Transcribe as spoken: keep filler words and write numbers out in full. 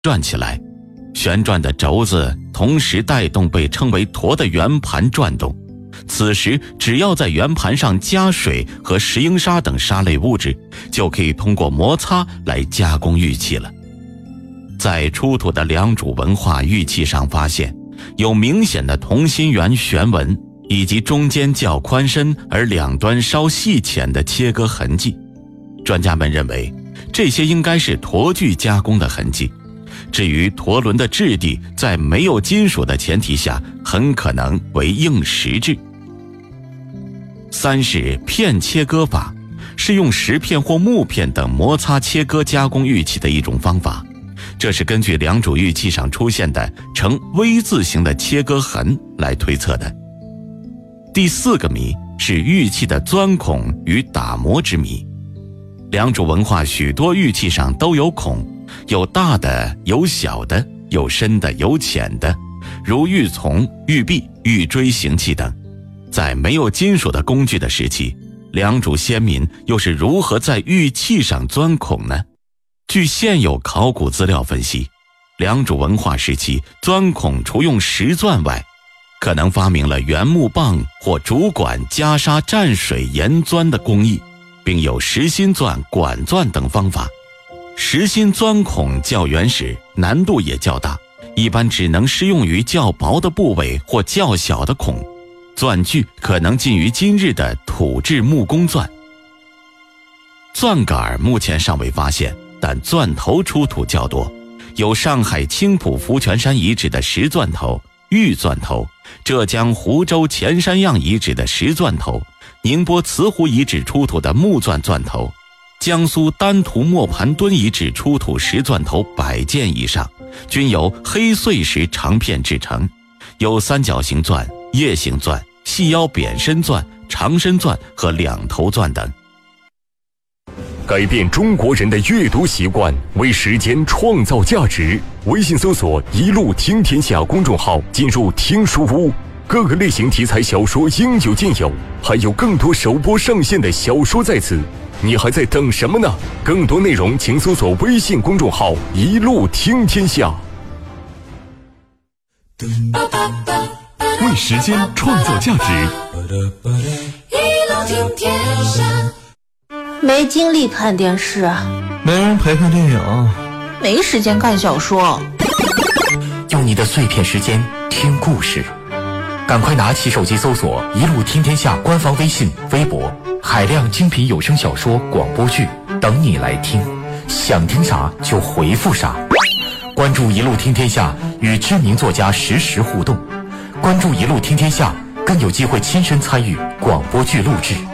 转起来，旋转的轴子同时带动被称为陀的圆盘转动。此时只要在圆盘上加水和石英砂等砂类物质，就可以通过摩擦来加工玉器了。在出土的良渚文化玉器上发现有明显的同心圆旋纹，以及中间较宽深而两端稍细浅的切割痕迹。专家们认为这些应该是驼具加工的痕迹。至于驼轮的质地，在没有金属的前提下很可能为硬石质。三是片切割法，是用石片或木片等摩擦切割加工玉器的一种方法，这是根据良渚玉器上出现的呈 V 字形的切割痕来推测的。第四个谜是玉器的钻孔与打磨之谜。良渚文化许多玉器上都有孔，有大的有小的，有深的有浅的，如玉琮、玉璧、玉锥形器等。在没有金属的工具的时期，良渚先民又是如何在玉器上钻孔呢？据现有考古资料分析，良渚文化时期钻孔除用石钻外，可能发明了圆木棒或竹管加砂蘸水研钻的工艺，并有实心钻、管钻等方法。实心钻孔较原始，难度也较大，一般只能适用于较薄的部位或较小的孔，钻具可能近于今日的土制木工钻。钻杆目前尚未发现，但钻头出土较多，有上海青浦福泉山遗址的石钻头、玉钻头，浙江湖州前山样遗址的石钻头，宁波慈湖遗址出土的木钻钻头，江苏丹徒磨盘墩遗址出土石钻头百件以上，均由黑碎石长片制成，有三角形钻、叶形钻、细腰扁身钻、长身钻和两头钻等。 改变中国人的阅读习惯，为时间创造价值。微信搜索一路听天下公众号，进入听书屋，各个类型题材小说应有尽有，还有更多首播上线的小说在此，你还在等什么呢？更多内容请搜索微信公众号一路听天下。为时间创造价值， 一路听天下。没精力看电视， 没人陪看电影， 没时间看小说， 用你的碎片时间听故事，赶快拿起手机搜索一路听天下官方微信、微博，海量精品有声小说、广播剧等你来听，想听啥就回复啥。关注一路听天下，与知名作家实时互动，关注一路听天下，更有机会亲身参与广播剧录制。